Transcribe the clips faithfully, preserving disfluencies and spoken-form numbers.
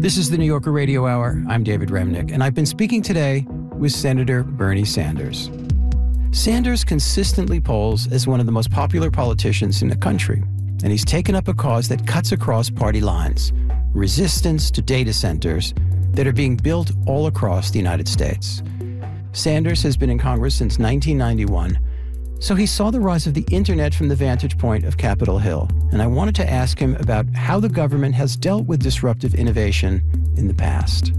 This is the New Yorker Radio Hour. I'm David Remnick, and I've been speaking today with Senator Bernie Sanders. Sanders consistently polls as one of the most popular politicians in the country, and he's taken up a cause that cuts across party lines, resistance to data centers that are being built all across the United States. Sanders has been in Congress since nineteen ninety-one, so he saw the rise of the internet from the vantage point of Capitol Hill, and I wanted to ask him about how the government has dealt with disruptive innovation in the past.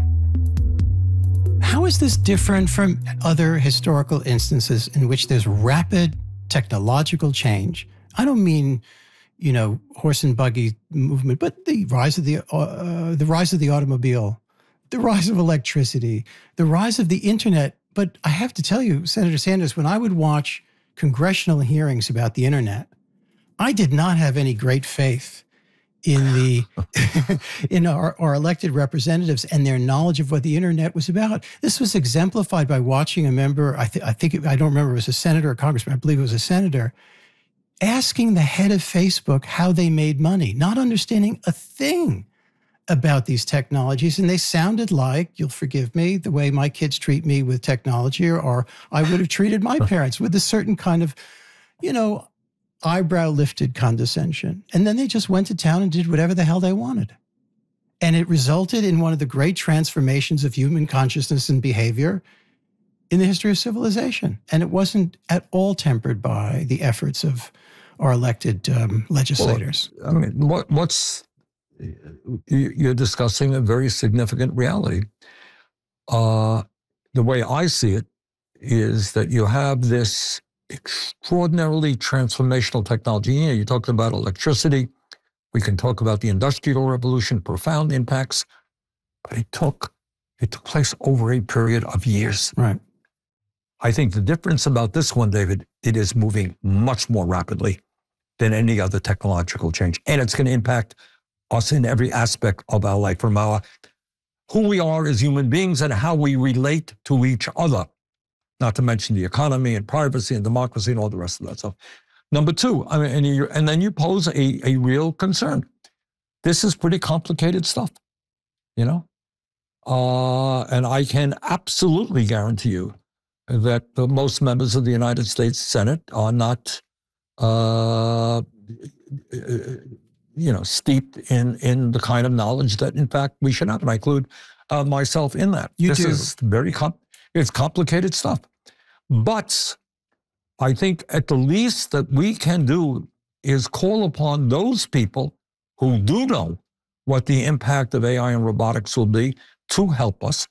How is this different from other historical instances in which there's rapid technological change? I don't mean, you know, horse and buggy movement, but the rise of the uh, the rise of the automobile, the rise of electricity, the rise of the internet. But I have to tell you, Senator Sanders, when I would watch congressional hearings about the internet, I did not have any great faith in the in our, our elected representatives and their knowledge of what the internet was about. This was exemplified by watching a member, I, th- I think, it, I don't remember if it was a senator or congressman, I believe it was a senator, asking the head of Facebook how they made money, not understanding a thing about these technologies. And they sounded like, you'll forgive me, the way my kids treat me with technology, or, or I would have treated my parents with a certain kind of, you know, eyebrow lifted condescension. And then they just went to town and did whatever the hell they wanted. And it resulted in one of the great transformations of human consciousness and behavior in the history of civilization. And it wasn't at all tempered by the efforts of our elected um, legislators. Well, I mean, what, what's, you're discussing a very significant reality. Uh, the way I see it is that you have this extraordinarily transformational technology. You know, you talked about electricity. We can talk about the Industrial Revolution, profound impacts, but it took it took place over a period of years. Right. I think the difference about this one, David, it is moving much more rapidly than any other technological change, and it's going to impact us in every aspect of our life, from our who we are as human beings and how we relate to each other. Not to mention the economy and privacy and democracy and all the rest of that stuff. Number two, I mean, and, you, and then you pose a, a real concern. This is pretty complicated stuff, you know? Uh, and I can absolutely guarantee you that the most members of the United States Senate are not, uh, you know, steeped in, in the kind of knowledge that, in fact, we should have. And I include uh, myself in that. You this do. is very complicated. It's complicated stuff. But I think at the least that we can do is call upon those people who do know what the impact of A I and robotics will be to help us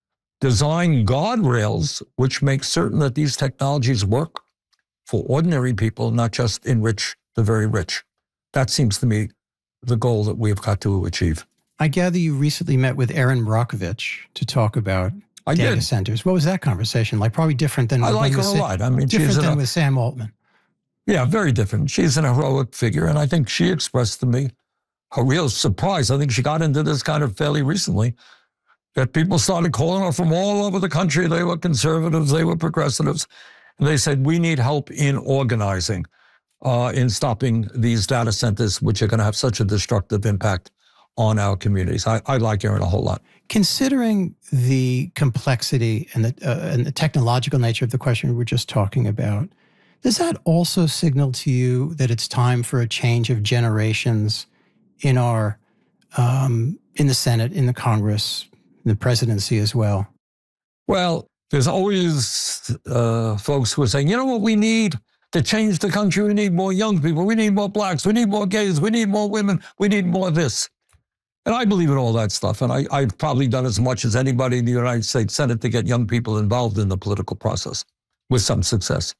design guardrails which make certain that these technologies work for ordinary people, not just enrich the very rich. That seems to me the goal that we've got to achieve. I gather you recently met with Erin Brockovich to talk about I data did. centers. What was that conversation like? Probably different than I like her with, a lot. I mean, different she's than a, with Sam Altman. Yeah, very different. She's an heroic figure, and I think she expressed to me a real surprise. I think she got into this kind of fairly recently, that people started calling her from all over the country. They were conservatives, they were progressives, and they said, we need help in organizing, uh, in stopping these data centers, which are going to have such a destructive impact on our communities. I, I like Erin a whole lot. Considering the complexity and the, uh, and the technological nature of the question we were just talking about, does that also signal to you that it's time for a change of generations in our, um, in the Senate, in the Congress, in the presidency as well? Well, there's always uh, folks who are saying, you know what we need to change the country? We need more young people. We need more blacks. We need more gays. We need more women. We need more of this. And I believe in all that stuff. And I, I've probably done as much as anybody in the United States Senate to get young people involved in the political process with some success.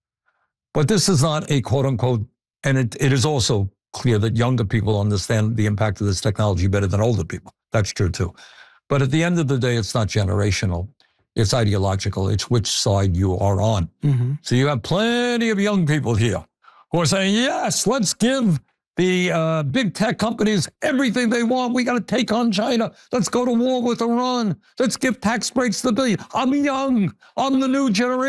But this is not a quote unquote, and it, it is also clear that younger people understand the impact of this technology better than older people. That's true too. But at the end of the day, it's not generational. It's ideological. It's which side you are on. Mm-hmm. So you have plenty of young people here who are saying, yes, let's give the uh, big tech companies everything they want. We got to take on China. Let's go to war with Iran. Let's give tax breaks to the billion. I'm young. I'm the new generation.